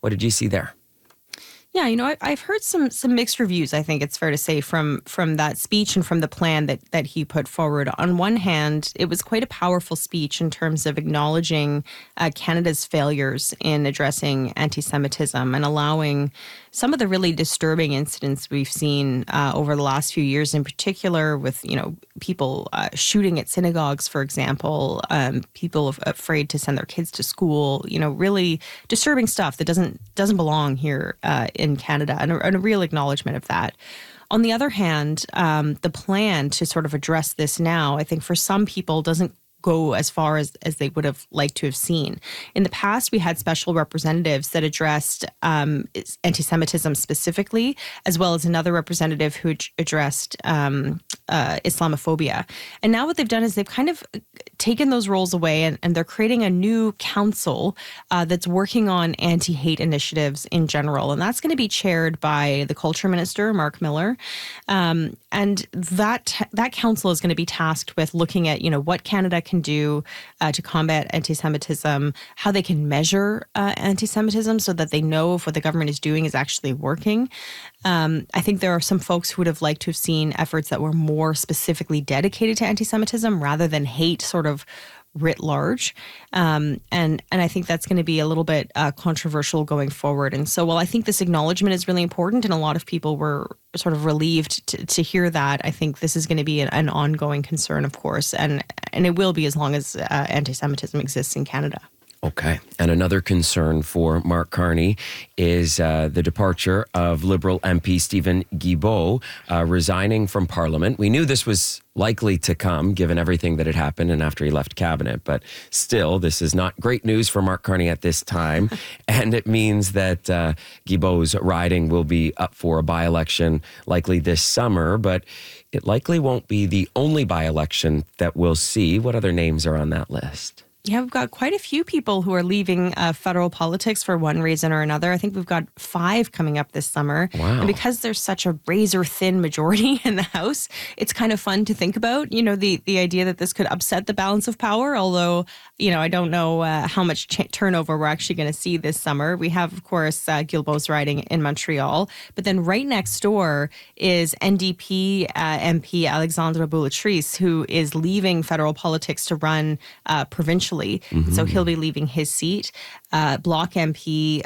What did you see there? Yeah, I've heard some mixed reviews, I think it's fair to say, from that speech and from the plan that he put forward. On one hand, it was quite a powerful speech in terms of acknowledging Canada's failures in addressing anti-Semitism and allowing some of the really disturbing incidents we've seen over the last few years, in particular with, people shooting at synagogues, for example, people afraid to send their kids to school, really disturbing stuff that doesn't belong here in Canada, and a real acknowledgement of that. On the other hand, the plan to sort of address this now, I think for some people doesn't go as far as they would have liked to have seen. In the past, we had special representatives that addressed anti-Semitism specifically, as well as another representative who addressed Islamophobia. And now what they've done is they've kind of taken those roles away, and they're creating a new council that's working on anti-hate initiatives in general. And that's going to be chaired by the Culture Minister, Mark Miller. And that council is going to be tasked with looking at, what Canada can do to combat anti-Semitism, how they can measure anti-Semitism so that they know if what the government is doing is actually working. I think there are some folks who would have liked to have seen efforts that were more specifically dedicated to anti-Semitism rather than hate sort of writ large. And I think that's going to be a little bit controversial going forward. And so while I think this acknowledgement is really important and a lot of people were sort of relieved to hear that, I think this is going to be an ongoing concern, of course, and it will be as long as anti-Semitism exists in Canada. Okay. And another concern for Mark Carney is the departure of Liberal MP Steven Guilbeault resigning from Parliament. We knew this was likely to come, given everything that had happened and after he left cabinet. But still, this is not great news for Mark Carney at this time. And it means that Guilbeault's riding will be up for a by-election likely this summer. But it likely won't be the only by-election that we'll see. What other names are on that list? Yeah, we've got quite a few people who are leaving federal politics for one reason or another. I think we've got 5 coming up this summer. Wow. And because there's such a razor-thin majority in the House, it's kind of fun to think about, the idea that this could upset the balance of power, although, I don't know how much turnover we're actually going to see this summer. We have, of course, Guilbeault's riding in Montreal, but then right next door is NDP MP Alexandre Boulatrice, who is leaving federal politics to run provincially. Mm-hmm. So he'll be leaving his seat. Bloc MP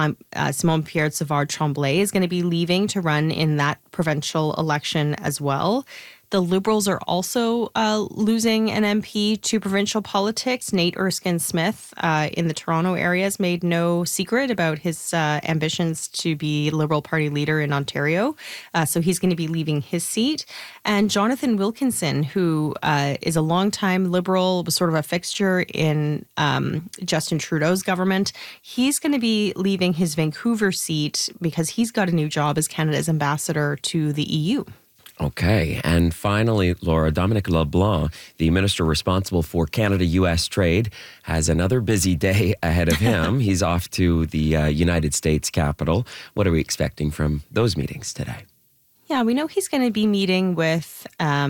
Simon Pierre Savard Tremblay is going to be leaving to run in that provincial election as well. The Liberals are also losing an MP to provincial politics. Nate Erskine-Smith in the Toronto area has made no secret about his ambitions to be Liberal Party leader in Ontario. So he's going to be leaving his seat. And Jonathan Wilkinson, who is a longtime Liberal, was sort of a fixture in Justin Trudeau's government, he's going to be leaving his Vancouver seat because he's got a new job as Canada's ambassador to the EU. Okay. And finally, Laura, Dominic LeBlanc, the minister responsible for Canada-U.S. trade, has another busy day ahead of him. He's off to the United States Capitol. What are we expecting from those meetings today? Yeah, we know he's going to be meeting with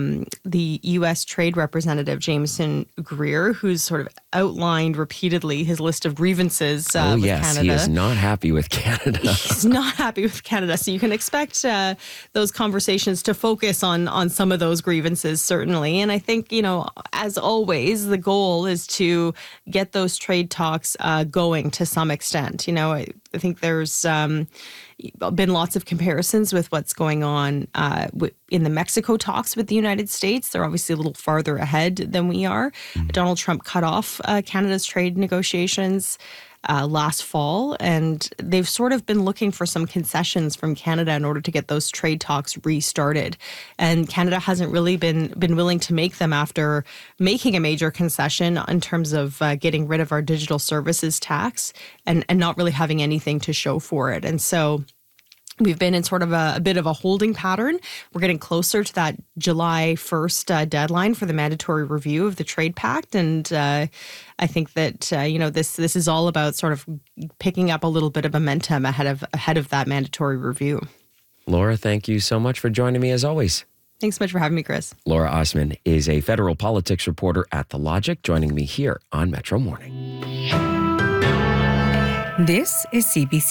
the U.S. Trade Representative, Jameson Greer, who's sort of outlined repeatedly his list of grievances with Canada. He is not happy with Canada. He's not happy with Canada. So you can expect those conversations to focus on some of those grievances, certainly. And I think, as always, the goal is to get those trade talks going to some extent. I think there's been lots of comparisons with what's going on in the Mexico talks with the United States. They're obviously a little farther ahead than we are. Mm-hmm. Donald Trump cut off Canada's trade negotiations last fall, and they've sort of been looking for some concessions from Canada in order to get those trade talks restarted. And Canada hasn't really been willing to make them after making a major concession in terms of getting rid of our digital services tax and not really having anything to show for it. And so we've been in sort of a bit of a holding pattern. We're getting closer to that July 1st deadline for the mandatory review of the trade pact. And I think that, this is all about sort of picking up a little bit of momentum ahead of that mandatory review. Laura, thank you so much for joining me as always. Thanks so much for having me, Chris. Laura Osman is a federal politics reporter at The Logic, joining me here on Metro Morning. This is CBC